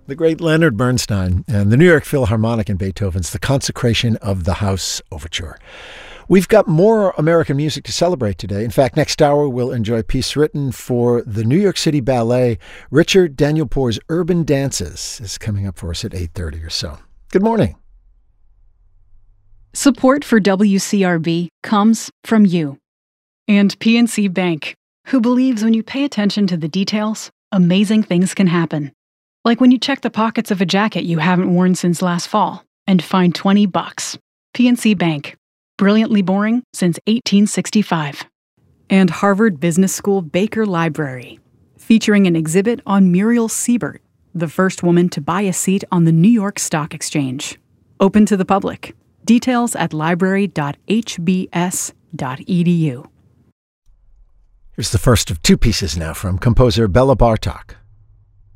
The great Leonard Bernstein and the New York Philharmonic and Beethoven's The Consecration of the House Overture. We've got more American music to celebrate today. In fact, next hour we'll enjoy a piece written for the New York City Ballet. Richard Danielpour's Urban Dances is coming up for us at 8:30 or so. Good morning. Support for WCRB comes from you and PNC Bank, who believes when you pay attention to the details, amazing things can happen. Like when you check the pockets of a jacket you haven't worn since last fall and find $20. PNC Bank. Brilliantly boring since 1865. And Harvard Business School Baker Library, featuring an exhibit on Muriel Siebert, the first woman to buy a seat on the New York Stock Exchange. Open to the public. Details at library.hbs.edu. Here's the first of two pieces now from composer Bela Bartok.